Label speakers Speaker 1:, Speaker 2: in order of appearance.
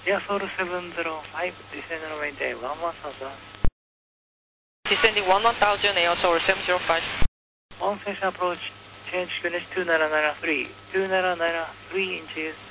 Speaker 1: Air Soul 705, descending runway 11,000.
Speaker 2: Descending 11,000, Air Soul 705.
Speaker 1: On station approach, change QNH 2993, 2993 inches.